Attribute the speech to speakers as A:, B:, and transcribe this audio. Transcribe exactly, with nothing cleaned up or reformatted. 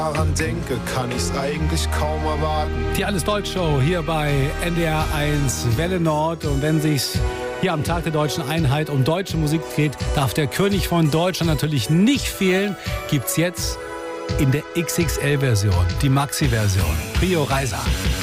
A: daran denke, kann ich's eigentlich kaum erwarten.
B: Die Alles Deutsch Show hier bei N D R eins Welle Nord. Und wenn sich's hier am Tag der Deutschen Einheit um deutsche Musik geht, darf der König von Deutschland natürlich nicht fehlen. Gibt's jetzt in der X X L-Version, die Maxi-Version. Rio Reiser.